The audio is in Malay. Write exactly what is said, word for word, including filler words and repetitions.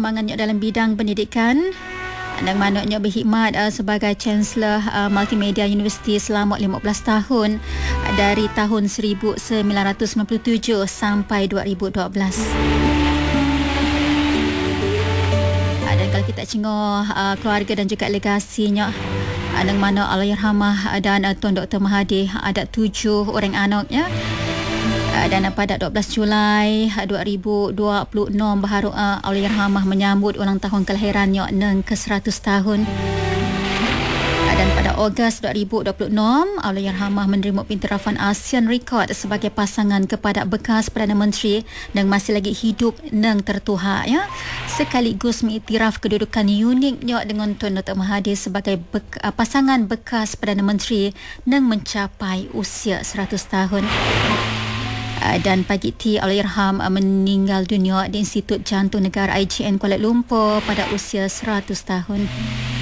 perkembangannya dalam bidang pendidikan. Dan mananya berkhidmat uh, sebagai Chancellor uh, Multimedia University selama lima belas tahun uh, dari tahun seribu sembilan ratus sembilan puluh tujuh sampai dua ribu dua belas. Uh, dan kalau kita tengok uh, keluarga dan juga legasinya, uh, dengan mana Allahyarhamah uh, dan uh, Tuan Doktor Mahathir uh, ada tujuh orang anaknya. Dan pada dua belas Julai dua ribu dua puluh enam baharu uh, Allahyarhamah menyambut ulang tahun kelahirannya yang ke seratus tahun. Dan pada Ogos dua ribu dua puluh enam Allahyarhamah menerima pintarafan ASEAN Record sebagai pasangan kepada bekas Perdana Menteri yang masih lagi hidup yang tertuha, ya, sekaligus mengiktiraf kedudukan uniknya dengan Tuan Doktor Mahathir sebagai bek, uh, pasangan bekas Perdana Menteri yang mencapai usia seratus tahun. Dan pagi ti Allahyarham meninggal dunia di Institut Jantung Negara I G N Kuala Lumpur pada usia seratus tahun.